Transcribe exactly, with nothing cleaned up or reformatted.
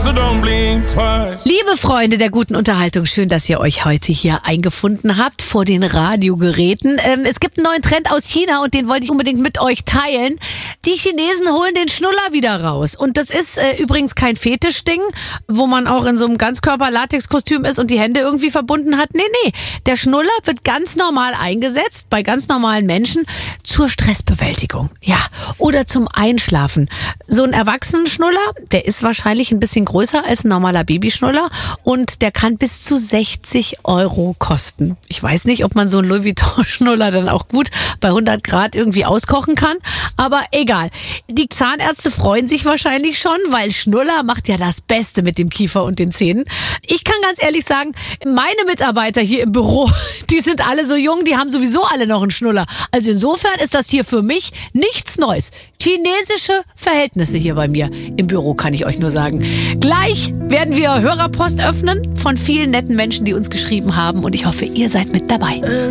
so don't blink twice. Liebe Freunde der guten Unterhaltung, schön, dass ihr euch heute hier eingefunden habt vor den Radiogeräten. Ähm, es gibt einen neuen Trend aus China und den wollte ich unbedingt mit euch teilen. Die Chinesen holen den Schnuller wieder raus. Und das ist äh, übrigens kein Fetischding, wo man auch in so einem Ganzkörper-Latex-Kostüm ist und die Hände irgendwie verbunden hat. Nee, nee. Der Schnuller wird ganz normal eingesetzt bei ganz normalen Menschen zur Stressbewältigung. Ja, oder zum Einschlafen. So ein Erwachsenenschnuller, der ist wahrscheinlich ein bisschen größer als ein normaler Babyschnuller und der kann bis zu sechzig Euro kosten. Ich weiß nicht, ob man so einen Louis Vuitton-Schnuller dann auch gut bei hundert Grad irgendwie auskochen kann, aber egal. Die Zahnärzte freuen sich wahrscheinlich schon, weil Schnuller macht ja das Beste mit dem Kiefer und den Zähnen. Ich kann ganz ehrlich sagen, meine Mitarbeiter hier im Büro, die sind alle so jung, die haben sowieso alle noch einen Schnuller. Also insofern ist das hier für mich nichts Neues. Chinesische Verhältnisse hier bei mir im Büro, kann ich euch nur sagen. Gleich werden wir Hörerpost öffnen von vielen netten Menschen, die uns geschrieben haben und ich hoffe, ihr seid mit dabei.